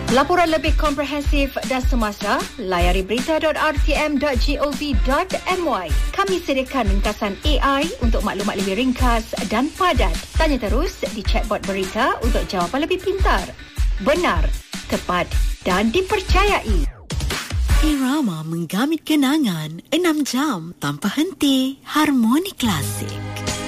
Laporan lebih komprehensif dan semasa, layari berita.rtm.gov.my. Kami sediakan ringkasan AI untuk maklumat lebih ringkas dan padat. Tanya terus di chatbot berita untuk jawapan lebih pintar, benar, tepat dan dipercayai. Irama menggamit kenangan 6 jam tanpa henti. Harmoni Klasik.